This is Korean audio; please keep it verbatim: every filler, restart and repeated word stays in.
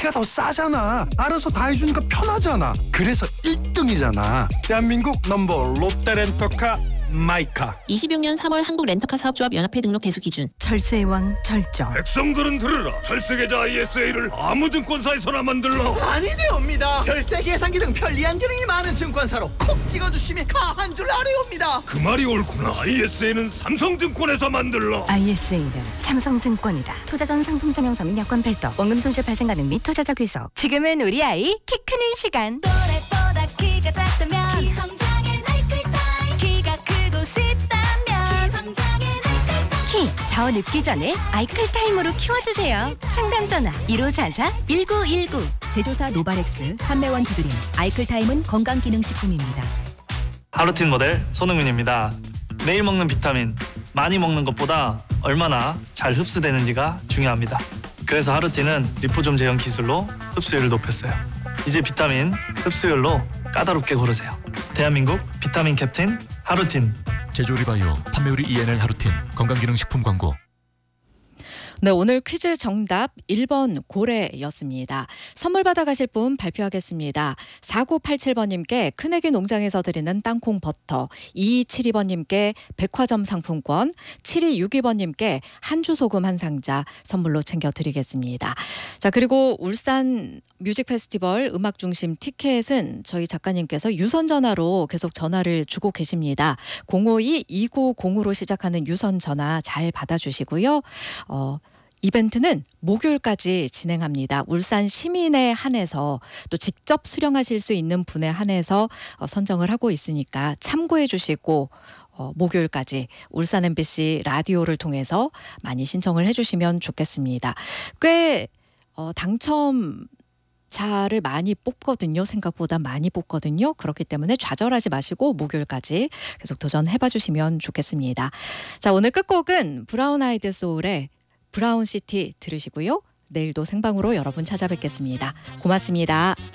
티가 더 싸잖아. 알아서 다 해주니까 편하잖아. 그래서 일 등이잖아. 대한민국 넘버 롯데렌터카 마이카. 이십육 년 삼월 한국 렌터카 사업조합 연합회 등록 대수 기준. 철새의 왕 절정. 백성들은 들으라. 철새계좌 아이에스에이를 아무 증권사에서나 만들라. 아니되옵니다. 절세 계산기 등 편리한 기능이 많은 증권사로 콕 찍어주시면 가한 줄 아래옵니다. 그 말이 옳구나. 아이에스에이는 삼성증권에서 만들라. 아이에스에이는 삼성증권이다. 투자 전 상품 설명서 및 여건 별도, 원금 손실 발생 가능 및 투자자 귀속. 지금은 우리 아이 키 크는 시간. 또래보다 키가 작다면 키성장의 나이클타임. 키가 크고 싶다면 키성장의 나이클타임. 키 더 늙기 전에 아이클타임으로 키워주세요. 상담 전화 일오사사 일구일구. 제조사 노바렉스, 판매원 두드림. 아이클타임은 건강기능식품입니다. 하루틴 모델 손흥민입니다. 매일 먹는 비타민, 많이 먹는 것보다 얼마나 잘 흡수되는지가 중요합니다. 그래서 하루틴은 리포좀 제형 기술로 흡수율을 높였어요. 이제 비타민 흡수율로 까다롭게 고르세요. 대한민국 비타민 캡틴 하루틴. 제조리바이오, 판매율이 이엔엘 하루틴, 건강기능식품 광고. 네, 오늘 퀴즈 정답 일 번 고래였습니다. 선물 받아가실 분 발표하겠습니다. 사구팔칠 번님께 큰애기 농장에서 드리는 땅콩 버터, 이이칠이 번님께 백화점 상품권, 칠이육이 번님께 한주 소금 한 상자 선물로 챙겨드리겠습니다. 자, 그리고 울산 뮤직 페스티벌 음악 중심 티켓은 저희 작가님께서 유선 전화로 계속 전화를 주고 계십니다. 공오이 이구공으로 시작하는 유선 전화 잘 받아주시고요. 어, 이벤트는 목요일까지 진행합니다. 울산 시민에 한해서 또 직접 수령하실 수 있는 분에 한해서 선정을 하고 있으니까 참고해 주시고 어, 목요일까지 울산 엠비씨 라디오를 통해서 많이 신청을 해주시면 좋겠습니다. 꽤 어, 당첨 자를 많이 뽑거든요. 생각보다 많이 뽑거든요. 그렇기 때문에 좌절하지 마시고 목요일까지 계속 도전해봐 주시면 좋겠습니다. 자, 오늘 끝곡은 브라운 아이드 소울의 브라운 시티 들으시고요. 내일도 생방으로 여러분 찾아뵙겠습니다. 고맙습니다.